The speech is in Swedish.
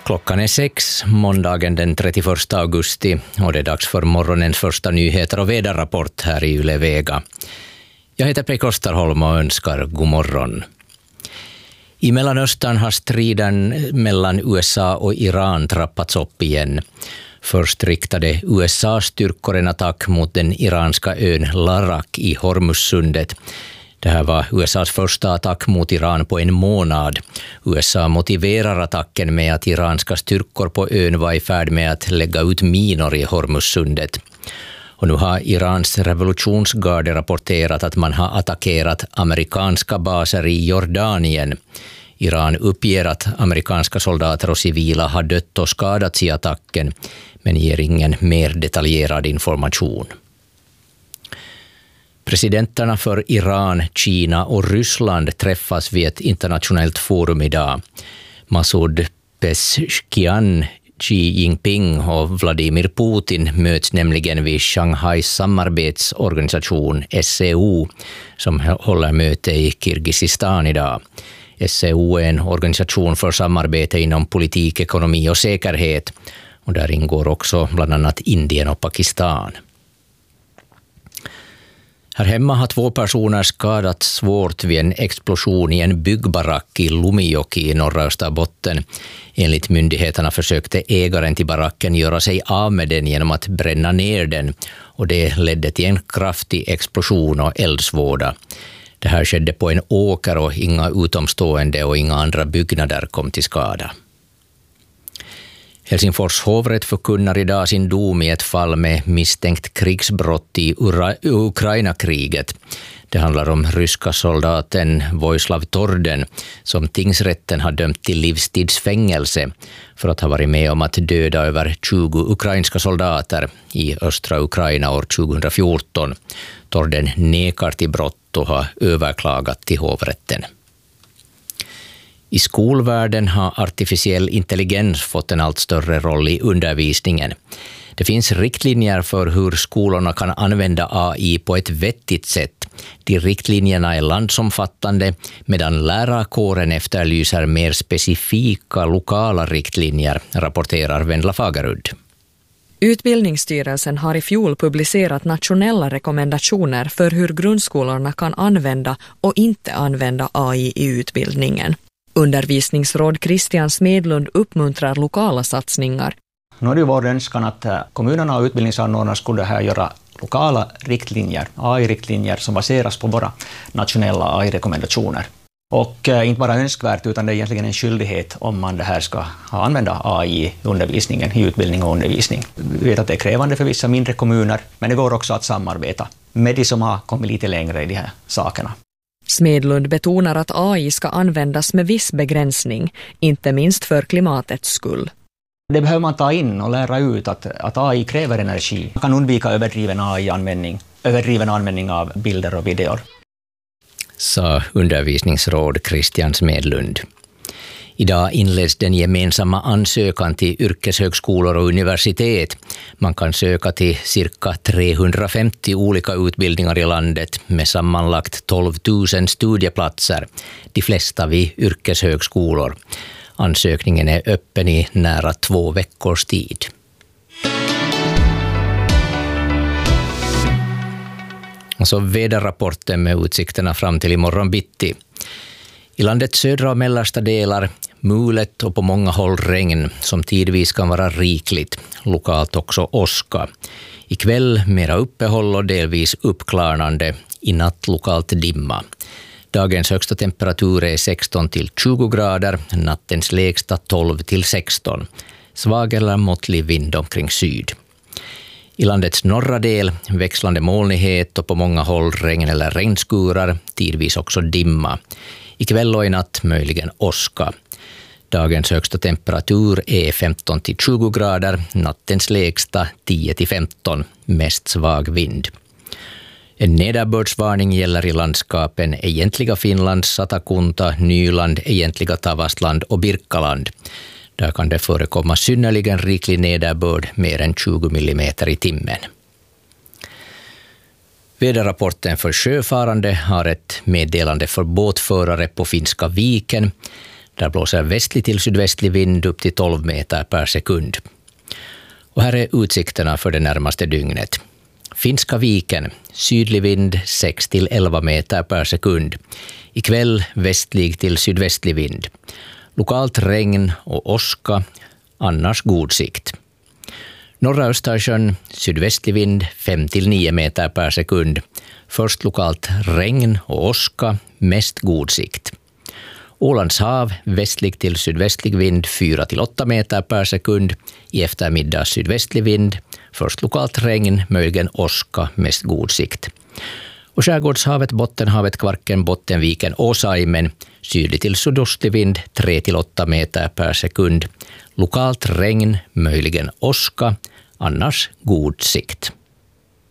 Klockan är 6, måndagen den 31 augusti och det är dags för morgonens första nyheter och väderrapport här i Yle Vega. Jag heter Pekka Osterholm och önskar god morgon. I Mellanöstern har striden mellan USA och Iran trappats upp igen. Först riktade USA-styrkor en attack mot den iranska ön Larak i Hormuzsundet. Det här var USAs första attack mot Iran på en månad. USA motiverar attacken med att iranska styrkor på ön var i färd med att lägga ut minor i Hormuzsundet. Och nu har Irans revolutionsgarde rapporterat att man har attackerat amerikanska baser i Jordanien. Iran uppger att amerikanska soldater och civila har dött och skadats i attacken, men ger ingen mer detaljerad information. Presidenterna för Iran, Kina och Ryssland träffas vid ett internationellt forum idag. Masoud Pezeshkian, Xi Jinping och Vladimir Putin möts nämligen vid Shanghais samarbetsorganisation SCO som håller möte i Kirgizistan idag. SCO är en organisation för samarbete inom politik, ekonomi och säkerhet, och där ingår också bland annat Indien och Pakistan. Här hemma har 2 personer skadats svårt vid en explosion i en byggbarack i Lumijoki i norra Österbotten. Enligt myndigheterna försökte ägaren till baracken göra sig av med den genom att bränna ner den, och det ledde till en kraftig explosion och eldsvåda. Det här skedde på en åker och inga utomstående och inga andra byggnader kom till skada. Helsingfors hovrätt förkunnar idag sin dom i ett fall med misstänkt krigsbrott i Ukraina-kriget. Det handlar om ryska soldaten Vojislav Torden som tingsrätten har dömt till livstidsfängelse för att ha varit med om att döda över 20 ukrainska soldater i östra Ukraina år 2014. Torden nekar till brott och har överklagat till hovrätten. I skolvärlden har artificiell intelligens fått en allt större roll i undervisningen. Det finns riktlinjer för hur skolorna kan använda AI på ett vettigt sätt. De riktlinjerna är landsomfattande, medan lärarkåren efterlyser mer specifika lokala riktlinjer, rapporterar Vendla Fagerud. Utbildningsstyrelsen har i fjol publicerat nationella rekommendationer för hur grundskolorna kan använda och inte använda AI i utbildningen. Undervisningsråd Christian Smedlund uppmuntrar lokala satsningar. Nu är det ju vår önskan att kommunerna och utbildningsanordnare skulle här göra lokala riktlinjer, AI-riktlinjer som baseras på våra nationella AI-rekommendationer. Och inte bara önskvärt utan det är egentligen en skyldighet om man det här ska använda AI i undervisningen, i utbildning och undervisning. Vi vet att det är krävande för vissa mindre kommuner, men det går också att samarbeta med de som har kommit lite längre i de här sakerna. Smedlund betonar att AI ska användas med viss begränsning, inte minst för klimatets skull. Det behöver man ta in och lära ut att AI kräver energi. Man kan undvika överdriven användning av bilder och videor. Sa undervisningsråd Christian Smedlund. Idag inleds den gemensamma ansökan till yrkeshögskolor och universitet. Man kan söka till cirka 350 olika utbildningar i landet med sammanlagt 12 000 studieplatser, de flesta vid yrkeshögskolor. Ansökningen är öppen i nära 2 veckors tid. Och så väderrapporten med utsikterna fram till imorgon bitti. I landets södra och mellersta delar mulet och på många håll regn som tidvis kan vara rikligt, lokalt också åska. Ikväll mera uppehåll och delvis uppklarnande, i natt lokalt dimma. Dagens högsta temperatur är 16 till 20 grader, nattens lägsta 12 till 16. Svag eller måttlig vind omkring syd. I landets norra del växlande molnighet och på många håll regn eller regnskurar, tidvis också dimma. Ikväll och i natt möjligen åska. Dagens högsta temperatur är 15 till 20 grader, nattens lägsta 10 till 15, mest svag vind. En nederbördsvarning gäller i landskapen Egentliga Finland, Satakunta, Nyland, Egentliga Tavastland och Birkaland. Där kan det förekomma synnerligen riklig nederbörd, mer än 20 millimeter i timmen. Väderrapporten för sjöfarande har ett meddelande för båtförare på Finska viken. Där blåser västlig till sydvästlig vind upp till 12 meter per sekund. Och här är utsikterna för det närmaste dygnet. Finska viken, sydlig vind 6 till 11 meter per sekund. Ikväll västlig till sydvästlig vind. Lokalt regn och åska, annars god sikt. Norra Östersjön, sydvästlig vind 5 till 9 meter per sekund. Först lokalt regn och åska, mest god sikt. Ålands hav, västlig till sydvästlig vind 4 till 8 meter per sekund. I eftermiddag sydvästlig vind, först lokalt regn, möjligen åska, mest god sikt. Och skärgårdshavet, Bottenhavet, Kvarken, Bottenviken och Saimen, sydlig till sydostlig vind 3 till 8 meter per sekund. Lokalt regn, möjligen åska, annars god sikt.